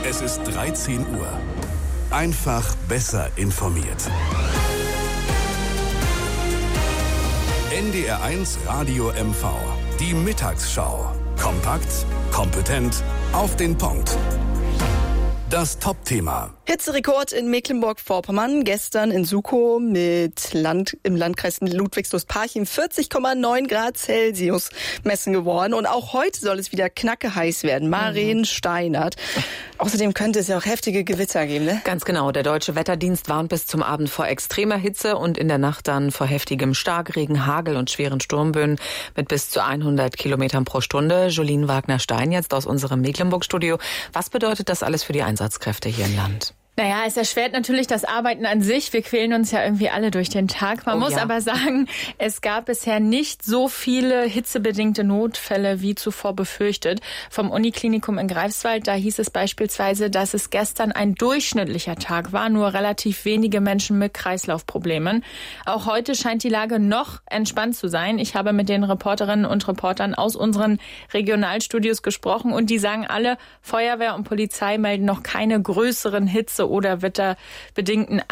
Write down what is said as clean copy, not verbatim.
Es ist 13 Uhr. Einfach besser informiert. NDR1 Radio MV. Die Mittagsschau. Kompakt, kompetent, auf den Punkt. Das Top-Thema. Hitzerekord in Mecklenburg-Vorpommern. Gestern in Sukow im Landkreis Ludwigslust-Parchim 40,9 Grad Celsius messen geworden. Und auch heute soll es wieder knacke heiß werden. Maren Steinert. Außerdem könnte es ja auch heftige Gewitter geben, ne? Ganz genau. Der Deutsche Wetterdienst warnt bis zum Abend vor extremer Hitze und in der Nacht dann vor heftigem Starkregen, Hagel und schweren Sturmböen mit bis zu 100 Kilometern pro Stunde. Jolene Wagner-Stein jetzt aus unserem Mecklenburg-Studio. Was bedeutet das alles für die Einsatzkräfte hier im Land? Naja, es erschwert natürlich das Arbeiten an sich. Wir quälen uns ja irgendwie alle durch den Tag. Man muss aber sagen, es gab bisher nicht so viele hitzebedingte Notfälle wie zuvor befürchtet. Vom Uniklinikum in Greifswald, da hieß es beispielsweise, dass es gestern ein durchschnittlicher Tag war, nur relativ wenige Menschen mit Kreislaufproblemen. Auch heute scheint die Lage noch entspannt zu sein. Ich habe mit den Reporterinnen und Reportern aus unseren Regionalstudios gesprochen und die sagen alle, Feuerwehr und Polizei melden noch keine größeren Hitze- oder wetterbedingten